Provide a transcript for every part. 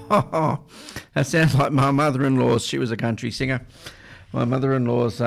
That sounds like my mother-in-law's. She was a country singer. My mother-in-law's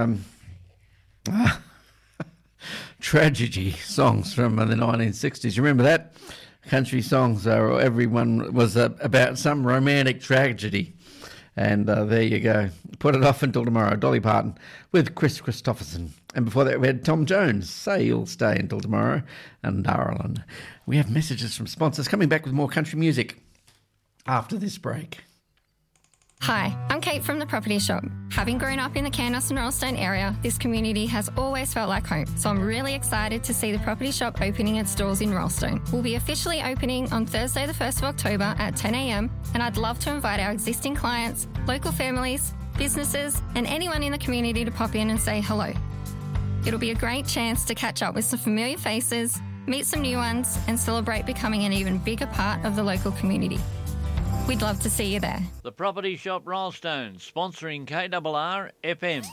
tragedy songs from the 1960s. You remember that? Country songs, everyone was about some romantic tragedy. And there you go. Put it off until tomorrow. Dolly Parton with Chris Christopherson. And before that, we had Tom Jones. Say you'll stay until tomorrow. And Darlin. We have messages from sponsors coming back with more country music after this break. Hi, I'm Kate from The Property Shop. Having grown up in the Candos and Royalstone area, this community has always felt like home, so I'm really excited to see The Property Shop opening its doors in Royalstone. We'll be officially opening on Thursday the 1st of October at 10 a.m, and I'd love to invite our existing clients, local families, businesses, and anyone in the community to pop in and say hello. It'll be a great chance to catch up with some familiar faces, meet some new ones, and celebrate becoming an even bigger part of the local community. We'd love to see you there. The Property Shop Royalstone, sponsoring KRR FM.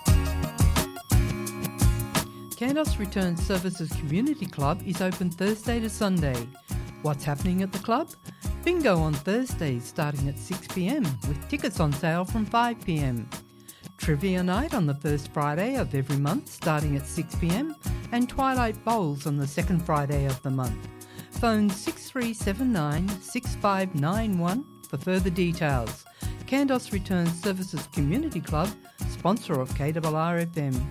Candos Return Services Community Club is open Thursday to Sunday. What's happening at the club? Bingo on Thursdays starting at 6 p.m, with tickets on sale from 5 p.m. Trivia night on the first Friday of every month starting at 6 p.m, and Twilight Bowls on the second Friday of the month. Phone 6379 6591 for further details. Candos Return Services Community Club, sponsor of KRR FM.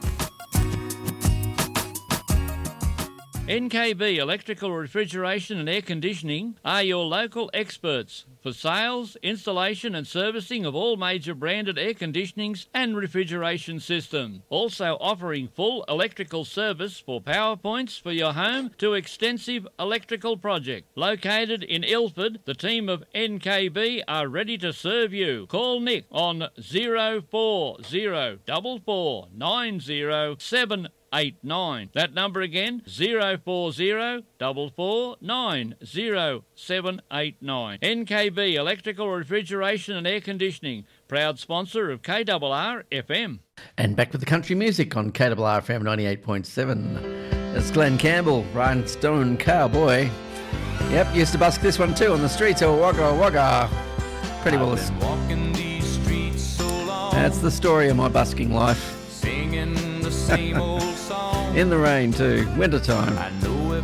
NKB Electrical Refrigeration and Air Conditioning are your local experts for sales, installation and servicing of all major branded air conditionings and refrigeration systems. Also offering full electrical service for power points for your home to extensive electrical project. Located in Ilford, the team of NKB are ready to serve you. Call Nick on 0404490789. That number again, 0404490789. NKB Electrical Refrigeration and Air Conditioning, proud sponsor of KRR FM. And back with the country music on KRR FM 98.7. It's Glenn Campbell, Rhinestone Cowboy. Yep, used to busk this one too on the streets. Oh, wagga wagga. Pretty well. Walking these streets so long. That's the story of my busking life. Singing the same old song. In the rain too, winter time. I